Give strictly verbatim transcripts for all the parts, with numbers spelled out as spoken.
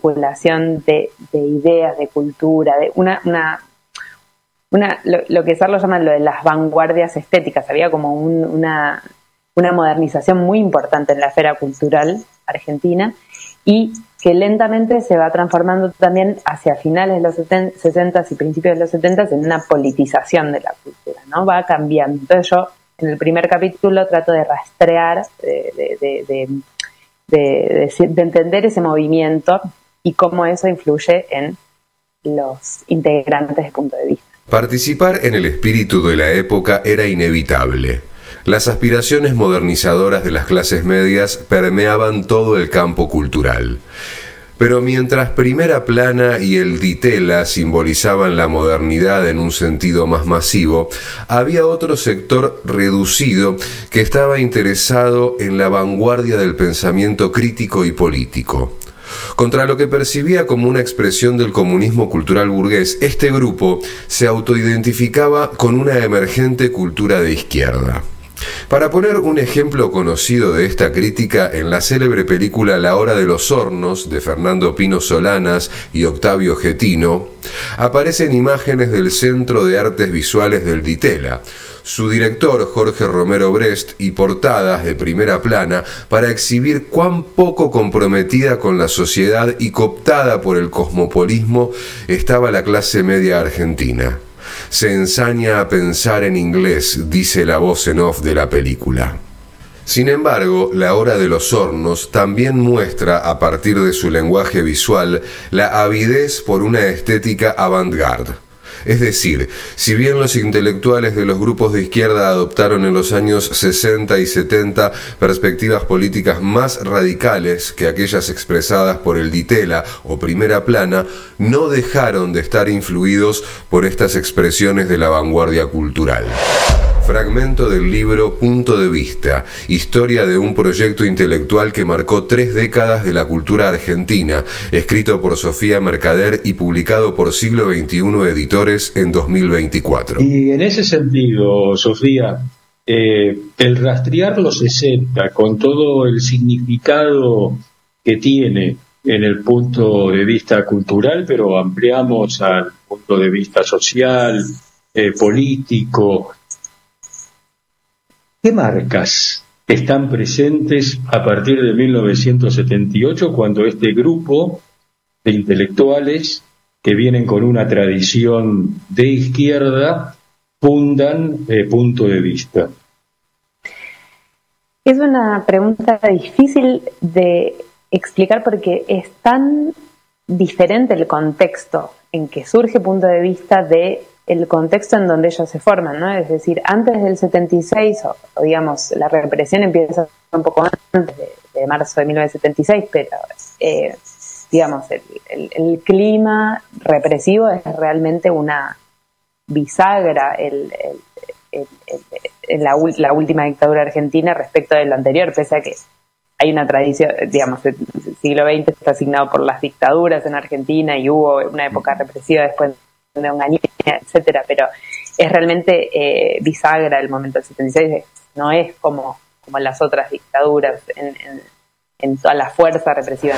circulación de, de ideas, de cultura, de una, una, una lo, lo que Sarlo llama lo de las vanguardias estéticas. Había como un, una, una modernización muy importante en la esfera cultural argentina y que lentamente se va transformando también hacia finales de los sesenta y principios de los setenta en una politización de la cultura, ¿no? Va cambiando. Entonces yo en el primer capítulo trato de rastrear, de, de, de, de, de, de, de entender ese movimiento y cómo eso influye en los integrantes de Punto de Vista. Participar en el espíritu de la época era inevitable. Las aspiraciones modernizadoras de las clases medias permeaban todo el campo cultural. Pero mientras Primera Plana y el Ditela simbolizaban la modernidad en un sentido más masivo, había otro sector reducido que estaba interesado en la vanguardia del pensamiento crítico y político. Contra lo que percibía como una expresión del comunismo cultural burgués, este grupo se autoidentificaba con una emergente cultura de izquierda. Para poner un ejemplo conocido de esta crítica, en la célebre película La Hora de los Hornos, de Fernando Pino Solanas y Octavio Getino, aparecen imágenes del Centro de Artes Visuales del Ditela, su director Jorge Romero Brest y portadas de Primera Plana para exhibir cuán poco comprometida con la sociedad y cooptada por el cosmopolismo estaba la clase media argentina. Se ensaña a pensar en inglés, dice la voz en off de la película. Sin embargo, La Hora de los Hornos también muestra, a partir de su lenguaje visual, la avidez por una estética avant-garde. Es decir, si bien los intelectuales de los grupos de izquierda adoptaron en los años sesenta y setenta perspectivas políticas más radicales que aquellas expresadas por el Ditela o Primera Plana, no dejaron de estar influidos por estas expresiones de la vanguardia cultural. Fragmento del libro Punto de Vista, historia de un proyecto intelectual que marcó tres décadas de la cultura argentina, escrito por Sofía Mercader y publicado por Siglo veintiuno Editores en dos mil veinticuatro. Y en ese sentido, Sofía, eh, el rastrear los sesenta con todo el significado que tiene en el punto de vista cultural, pero ampliamos al punto de vista social, eh, político. ¿Qué marcas están presentes a partir de mil novecientos setenta y ocho, cuando este grupo de intelectuales que vienen con una tradición de izquierda fundan eh, Punto de Vista? Es una pregunta difícil de explicar porque es tan diferente el contexto en que surge Punto de Vista de el contexto en donde ellos se forman, ¿no? Es decir, antes del setenta y seis, o, o digamos, la represión empieza un poco antes de, de marzo de mil novecientos setenta y seis, pero, eh, digamos, el, el, el clima represivo es realmente una bisagra, el, el, el, el, el, la, la última dictadura argentina respecto de lo anterior, pese a que hay una tradición, digamos, el siglo veinte está asignado por las dictaduras en Argentina y hubo una época represiva después de Onganía, etcétera, pero es realmente eh, bisagra el momento del setenta y seis, no es como, como las otras dictaduras en, en, en toda la fuerza represiva.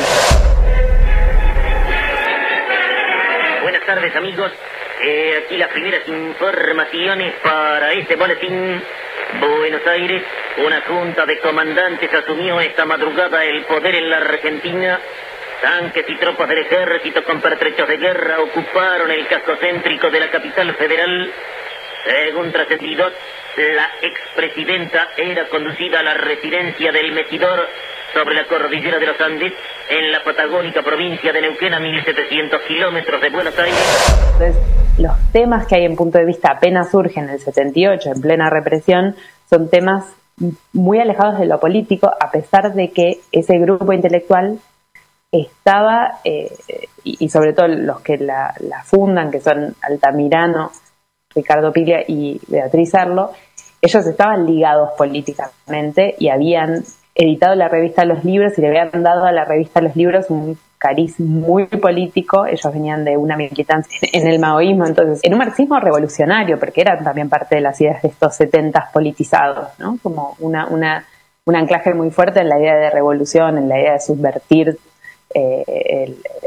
Buenas tardes, amigos. Eh, aquí las primeras informaciones para este boletín. Buenos Aires, una junta de comandantes asumió esta madrugada el poder en la Argentina. Tanques y tropas del ejército con pertrechos de guerra ocuparon el casco céntrico de la capital federal. Según trascendidos, la expresidenta era conducida a la residencia del Metidor sobre la cordillera de los Andes, en la patagónica provincia de Neuquén, a mil setecientos kilómetros de Buenos Aires. Entonces, los temas que hay en Punto de Vista apenas surgen en el setenta y ocho, en plena represión, son temas muy alejados de lo político, a pesar de que ese grupo intelectual estaba, eh, y, y sobre todo los que la, la fundan, que son Altamirano, Ricardo Piglia y Beatriz Arlo, ellos estaban ligados políticamente y habían editado la revista Los Libros y le habían dado a la revista Los Libros un cariz muy político. Ellos venían de una militancia en el maoísmo, entonces en un marxismo revolucionario, porque eran también parte de las ideas de estos setentas politizados, ¿no? Como una, una, un anclaje muy fuerte en la idea de revolución, en la idea de subvertir eh, el,